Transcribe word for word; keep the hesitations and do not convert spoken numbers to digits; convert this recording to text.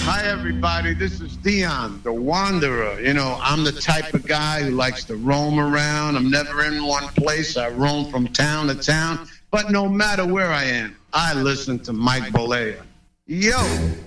Hi, everybody. This is Dion, the Wanderer. You know, I'm the type of guy who likes to roam around. I'm never in one place. I roam from town to town. But no matter where I am, I listen to Mike Bolea. Yo!